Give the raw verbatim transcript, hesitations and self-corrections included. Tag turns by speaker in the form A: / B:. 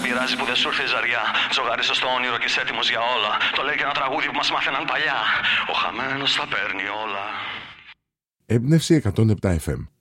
A: πειράζει που δεν σου ήρθε η ζαριά. Τζογάρισε στο όνειρο και είσαι έτοιμος για όλα. Το λέει και ένα τραγούδι που μας μάθαιναν παλιά. Ο χαμένος τα παίρνει όλα.
B: Έμπνευση εκατόν επτά εφ εμ.